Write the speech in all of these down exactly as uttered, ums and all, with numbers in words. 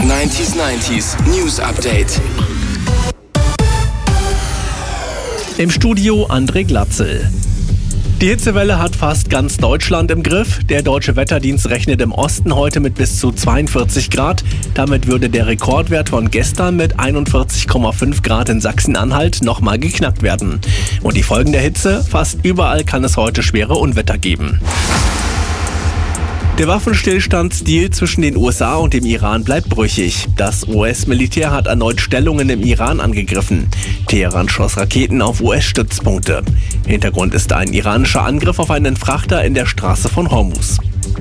neunzig neunzig News Update. Im Studio André Glatzel. Die Hitzewelle hat fast ganz Deutschland im Griff. Der Deutsche Wetterdienst rechnet im Osten heute mit bis zu zweiundvierzig Grad. Damit würde der Rekordwert von gestern mit einundvierzig Komma fünf Grad in Sachsen-Anhalt nochmal geknackt werden. Und die Folgen der Hitze? Fast überall kann es heute schwere Unwetter geben. Der Waffenstillstandsdeal zwischen den U S A und dem Iran bleibt brüchig. Das U S-Militär hat erneut Stellungen im Iran angegriffen. Teheran schoss Raketen auf U S-Stützpunkte. Hintergrund ist ein iranischer Angriff auf einen Frachter in der Straße von Hormuz.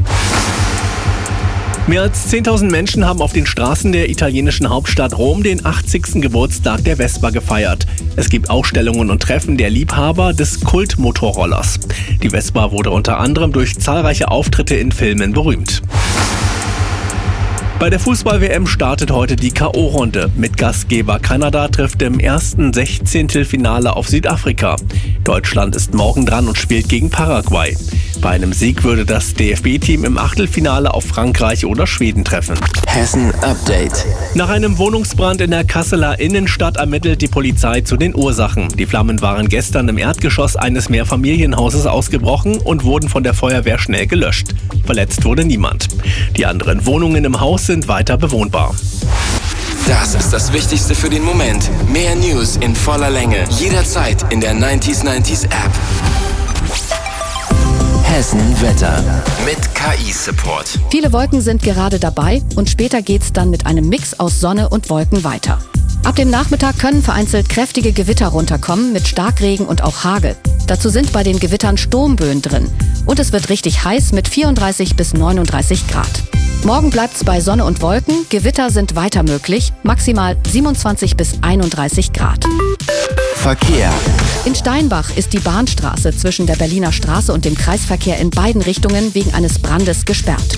Mehr als zehntausend Menschen haben auf den Straßen der italienischen Hauptstadt Rom den achtzigsten Geburtstag der Vespa gefeiert. Es gibt Ausstellungen und Treffen der Liebhaber des Kultmotorrollers. Die Vespa wurde unter anderem durch zahlreiche Auftritte in Filmen berühmt. Bei der Fußball-W M startet heute die K O-Runde. Mit Gastgeber Kanada trifft im ersten Sechzehntelfinale auf Südafrika. Deutschland ist morgen dran und spielt gegen Paraguay. Bei einem Sieg würde das D F B-Team im Achtelfinale auf Frankreich oder Schweden treffen. Hessen Update. Nach einem Wohnungsbrand in der Kasseler Innenstadt ermittelt die Polizei zu den Ursachen. Die Flammen waren gestern im Erdgeschoss eines Mehrfamilienhauses ausgebrochen und wurden von der Feuerwehr schnell gelöscht. Verletzt wurde niemand. Die anderen Wohnungen im Haus sind weiter bewohnbar. Das ist das Wichtigste für den Moment. Mehr News in voller Länge. Jederzeit in der neunzig neunzig App. Hessen Wetter mit K I-Support. Viele Wolken sind gerade dabei und später geht's dann mit einem Mix aus Sonne und Wolken weiter. Ab dem Nachmittag können vereinzelt kräftige Gewitter runterkommen mit Starkregen und auch Hagel. Dazu sind bei den Gewittern Sturmböen drin. Und es wird richtig heiß mit vierunddreißig bis neununddreißig Grad. Morgen bleibt's bei Sonne und Wolken, Gewitter sind weiter möglich, maximal siebenundzwanzig bis einunddreißig Grad. Verkehr. In Steinbach ist die Bahnstraße zwischen der Berliner Straße und dem Kreisverkehr in beiden Richtungen wegen eines Brandes gesperrt.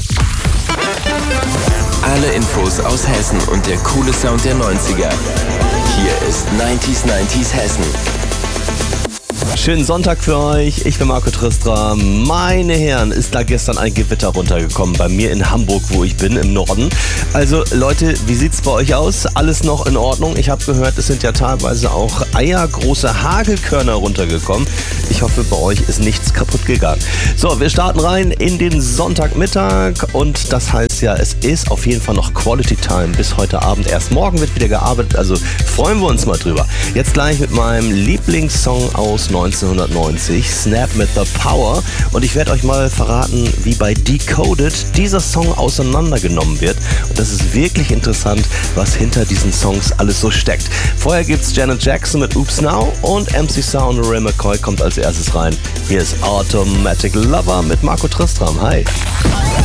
Alle Infos aus Hessen und der coole Sound der neunziger. Hier ist neunzig neunzig Hessen. Schönen Sonntag für euch, ich bin Marco Tristra. Meine Herren, ist da gestern ein Gewitter runtergekommen bei mir in Hamburg, wo ich bin, im Norden. Also Leute, wie sieht's bei euch aus? Alles noch in Ordnung? Ich habe gehört, es sind ja teilweise auch eiergroße Hagelkörner runtergekommen. Ich hoffe, bei euch ist nichts kaputt gegangen. So, wir starten rein in den Sonntagmittag und das heißt ja, es ist auf jeden Fall noch Quality Time bis heute Abend. Erst morgen wird wieder gearbeitet, also freuen wir uns mal drüber. Jetzt gleich mit meinem Lieblingssong aus neunzehnhundertneunzig, Snap mit The Power, und ich werde euch mal verraten, wie bei Decoded dieser Song auseinandergenommen wird, und das ist wirklich interessant, was hinter diesen Songs alles so steckt. Vorher gibt's Janet Jackson mit Oops Now und M C Sound und Ray McCoy kommt als erstes rein. Hier ist Automatic Lover mit Marco Tristram. Hi!